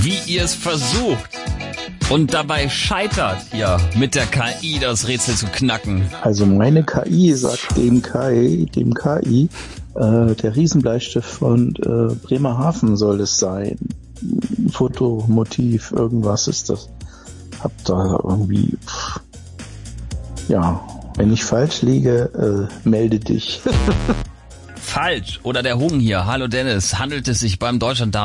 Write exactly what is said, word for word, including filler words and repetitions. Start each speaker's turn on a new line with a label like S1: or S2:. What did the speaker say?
S1: wie ihr es versucht und dabei scheitert, hier mit der K I das Rätsel zu knacken.
S2: Also meine K I sagt dem K I, dem K I, äh, der Riesenbleistift von äh, Bremerhaven soll es sein. Fotomotiv, irgendwas ist das. Hab da irgendwie, pff, ja, wenn ich falsch liege, äh, melde dich.
S1: Falsch. Oder der Hung hier. Hallo Dennis. Handelt es sich beim Deutschland